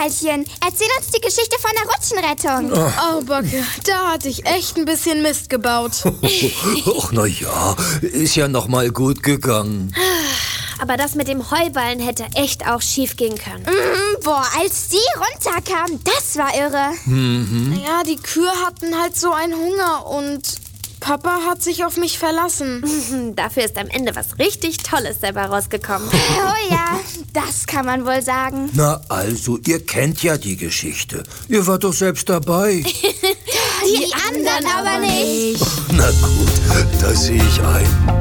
Karlchen, erzähl uns die Geschichte von der Rutschenrettung. Oh, Bocke, da hatte ich echt ein bisschen Mist gebaut. Ach, na ja, ist ja noch mal gut gegangen. Aber das mit dem Heuballen hätte echt auch schief gehen können. Als die runterkamen, das war irre. Naja, die Kühe hatten halt so einen Hunger und Papa hat sich auf mich verlassen. Dafür ist am Ende was richtig Tolles dabei rausgekommen. Oh ja, das kann man wohl sagen. Na also, ihr kennt ja die Geschichte. Ihr wart doch selbst dabei. Die anderen aber nicht. Na gut, das sehe ich ein.